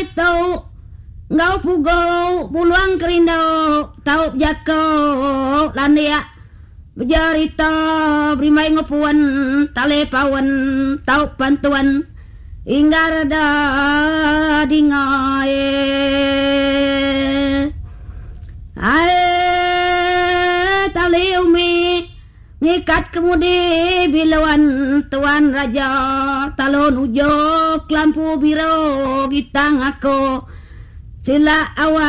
itu ngau pugo buluang kerindo tau jako landia berjarita berimai ngopuan tale pawan tau pantuan hingga rada dingai tali umi ngikat kemudi bilawan tuan raja talon ujok lampu biru gitang aku sila awal